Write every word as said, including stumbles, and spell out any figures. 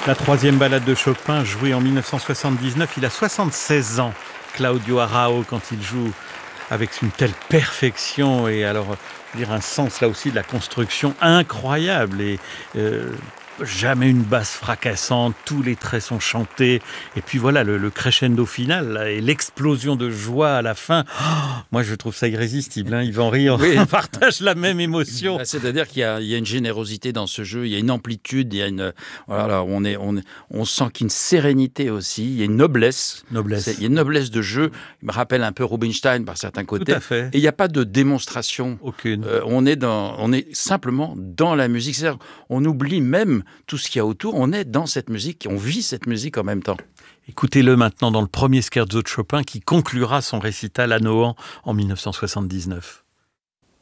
La troisième ballade de Chopin, jouée en dix-neuf cent soixante-dix-neuf, il a soixante-seize ans, Claudio Arrau, quand il joue avec une telle perfection et alors, je veux dire, un sens là aussi de la construction incroyable et euh, jamais une basse fracassante, tous les traits sont chantés et puis voilà le, le crescendo final là, et l'explosion de joie à la fin. Oh, moi je trouve ça irrésistible, hein. Yvan Ry, Oui. on partage la même émotion. C'est-à-dire qu'il y a, il y a une générosité dans ce jeu, il y a une amplitude, il y a une, voilà, on, est, on, on sent qu'il y a une sérénité aussi, il y a une noblesse. Noblesse. C'est, il y a une noblesse de jeu, il me rappelle un peu Rubinstein par certains côtés. Tout à fait. Et il n'y a pas de démonstration. Aucune. Euh, on, est dans, on est simplement dans la musique. C'est-à-dire, on oublie même tout ce qu'il y a autour. On est dans cette musique, on vit cette musique en même temps. Écoutez-le maintenant dans le premier scherzo de Chopin qui conclura son récital à Nohant en dix-neuf cent soixante-dix-neuf.